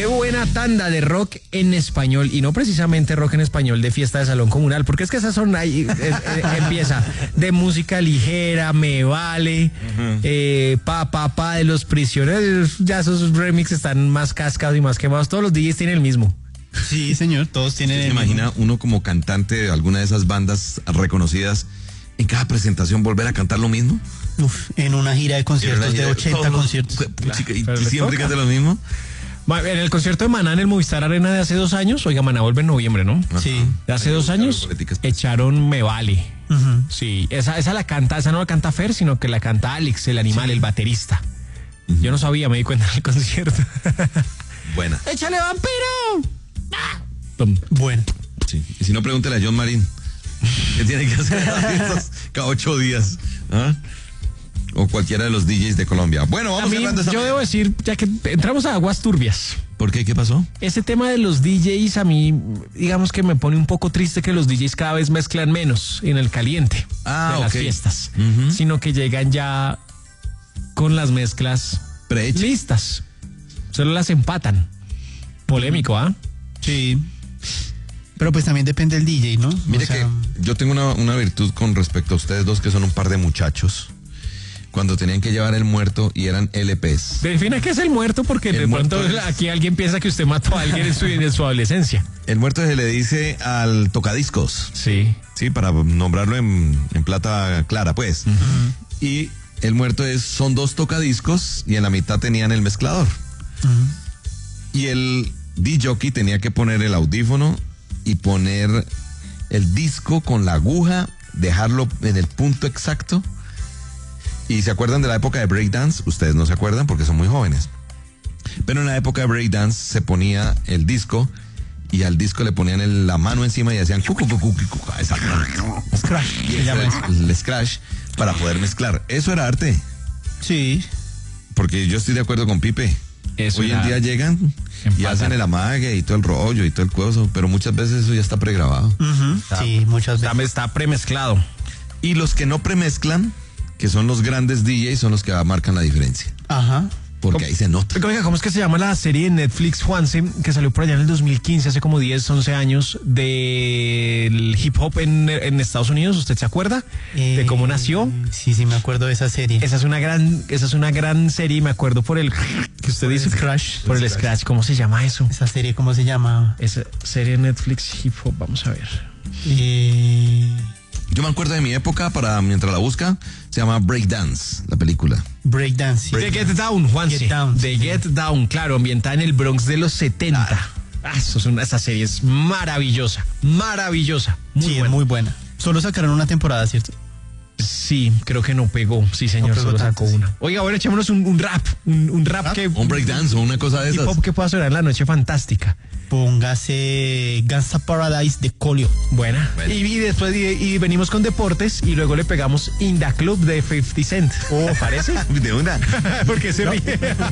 Qué buena tanda de rock en español, y no precisamente rock en español de fiesta de salón comunal, porque es que esas son ahí, empieza de música ligera, Me Vale, pa de Los Prisioneros. Ya esos remixes están más cascados y más quemados. Todos los DJs tienen el mismo. Sí, señor, todos tienen ¿Se imagina uno como cantante de alguna de esas bandas reconocidas en cada presentación volver a cantar lo mismo? Uf, en una gira de conciertos de 80 conciertos. Y siempre canta lo mismo. En el concierto de Maná en el Movistar Arena de hace 2 años, oiga, Maná vuelve en noviembre, ¿no? Sí. De hace 2 años echaron Me Vale. Sí, esa no la canta Fer, sino que la canta Alex, el animal, el baterista. Yo no sabía, me di cuenta en el concierto. Buena. ¡Échale, vampiro! Bueno. Sí. Y si no, pregúntele a John Marín. ¿Qué tiene que hacer cada 8 días? ¿Ah? O cualquiera de los DJs de Colombia. Bueno, vamos cerrando esta. Yo debo decir, ya que entramos a aguas turbias. ¿Por qué? ¿Qué pasó? Ese tema de los DJs a mí, digamos que me pone un poco triste que los DJs cada vez mezclan menos en el caliente de las fiestas, sino que llegan ya con las mezclas listas. Solo las empatan. Polémico, ¿ah? Sí. Pero pues también depende del DJ, ¿no? Mire que yo tengo una virtud con respecto a ustedes dos, que son un par de muchachos. Cuando tenían que llevar el muerto y eran LPs. Defina qué es el muerto, porque de pronto aquí alguien piensa que usted mató a alguien en su adolescencia. El muerto se le dice al tocadiscos. Sí. Sí, para nombrarlo en plata clara, pues. Y el muerto son 2 tocadiscos y en la mitad tenían el mezclador. Y el DJ tenía que poner el audífono y poner el disco con la aguja, dejarlo en el punto exacto. ¿Y se acuerdan de la época de breakdance? Ustedes no se acuerdan porque son muy jóvenes. Pero en la época de breakdance se ponía el disco y al disco le ponían la mano encima y hacían scratch. El scratch para poder mezclar. Eso era arte. Sí. Porque yo estoy de acuerdo con Pipe. Hoy en día llegan y hacen el amague y todo el rollo y todo el coso, pero muchas veces eso ya está pregrabado. Sí, muchas veces. Está premezclado. Y los que no premezclan, que son los grandes DJs, son los que marcan la diferencia. Ajá. Porque ahí se nota. Oiga, ¿cómo es que se llama la serie de Netflix, Juanse, que salió por allá en el 2015, hace como 10, 11 años, del hip hop en Estados Unidos? ¿Usted se acuerda de cómo nació? Sí, me acuerdo de esa serie. Esa es una gran serie, me acuerdo por el que usted dice. Por el scratch. ¿Cómo se llama eso? Esa serie, ¿cómo se llama? Esa serie de Netflix hip hop, vamos a ver. Yo me acuerdo de mi época, mientras la busca, se llama Breakdance, la película. Breakdance. The Get Down, Juanse. Get Down, claro, ambientada en el Bronx de los 70. Esa serie es maravillosa, maravillosa. Muy buena. Es muy buena. Solo sacaron una temporada, ¿cierto? Sí, creo que no pegó. Sí, señor, no pegó solo tanto, sacó una. Oiga, ahora echémonos un rap. Un rap que... Un breakdance o una cosa de esas. Hip hop que pueda sonar en la noche fantástica. Póngase Gangsta Paradise de Colio. Buena. Y después y venimos con deportes y luego le pegamos In Da Club de 50 Cent. ¿Parece? De una. Porque se ríe.